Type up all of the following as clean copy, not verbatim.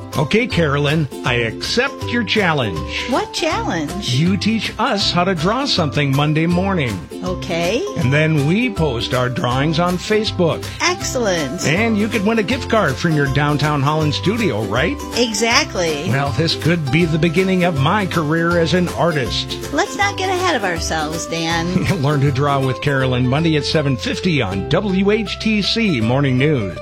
Okay, Carolyn, I accept your challenge. What challenge? You teach us how to draw something Monday morning. Okay. And then we post our drawings on Facebook. Excellent. And you could win a gift card from your downtown Holland studio, right? Exactly. Well, this could be the beginning of my career as an artist. Let's not get ahead of ourselves, Dan. Learn to Draw with Carolyn Monday at 7:50 on WHTC Morning News.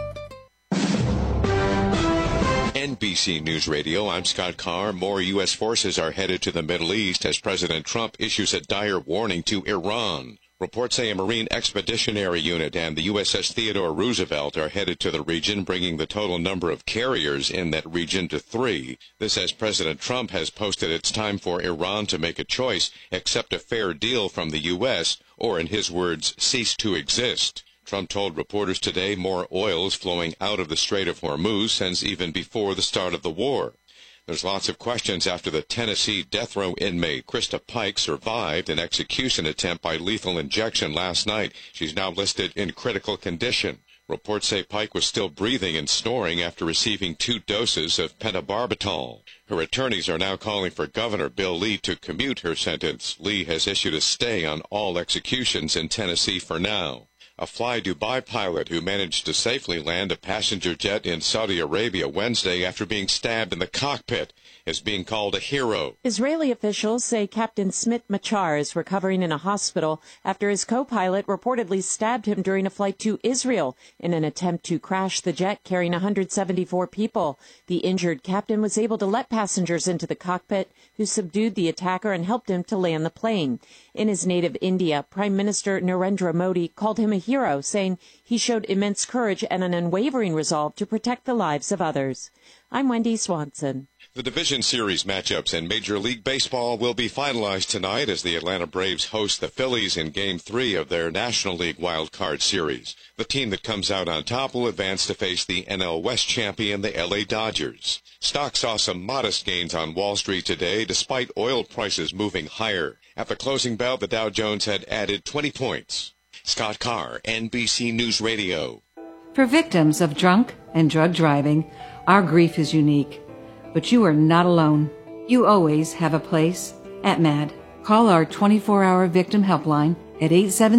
NBC News Radio, I'm Scott Carr. More U.S. forces are headed to the Middle East as President Trump issues a dire warning to Iran. Reports say a Marine Expeditionary Unit and the USS Theodore Roosevelt are headed to the region, bringing the total number of carriers in that region to 3. This as President Trump has posted it's time for Iran to make a choice, accept a fair deal from the U.S., or in his words, cease to exist. Trump told reporters today more oil is flowing out of the Strait of Hormuz since even before the start of the war. There's lots of questions after the Tennessee death row inmate Krista Pike survived an execution attempt by lethal injection last night. She's now listed in critical condition. Reports say Pike was still breathing and snoring after receiving 2 doses of pentobarbital. Her attorneys are now calling for Governor Bill Lee to commute her sentence. Lee has issued a stay on all executions in Tennessee for now. A Fly Dubai pilot who managed to safely land a passenger jet in Saudi Arabia Wednesday after being stabbed in the cockpit is being called a hero. Israeli officials say Captain Smit Machar is recovering in a hospital after his co-pilot reportedly stabbed him during a flight to Israel in an attempt to crash the jet carrying 174 people. The injured captain was able to let passengers into the cockpit, who subdued the attacker and helped him to land the plane. In his native India, Prime Minister Narendra Modi called him a hero, saying he showed immense courage and an unwavering resolve to protect the lives of others. I'm Wendy Swanson. The Division Series matchups in Major League Baseball will be finalized tonight as the Atlanta Braves host the Phillies in Game 3 of their National League Wild Card Series. The team that comes out on top will advance to face the NL West champion, the LA Dodgers. Stocks saw some modest gains on Wall Street today, despite oil prices moving higher. At the closing bell, the Dow Jones had added 20 points. Scott Carr, NBC News Radio. For victims of drunk and drug driving, our grief is unique. But you are not alone. You always have a place at MAD. Call our 24-hour victim helpline at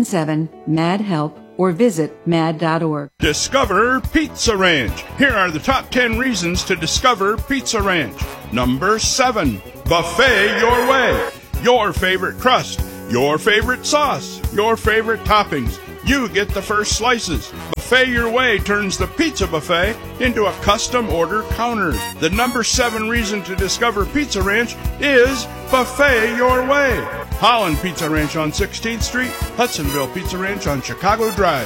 877-MAD-HELP or visit mad.org. Discover Pizza Ranch. Here are the top 10 reasons to discover Pizza Ranch. Number 7, buffet your way. Your favorite crust, your favorite sauce, your favorite toppings. You get the first slices. Buffet Your Way turns the pizza buffet into a custom order counter. The number 7 reason to discover Pizza Ranch is Buffet Your Way. Holland Pizza Ranch on 16th Street, Hudsonville Pizza Ranch on Chicago Drive.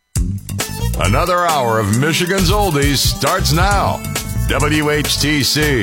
Another hour of Michigan's Oldies starts now. WHTC.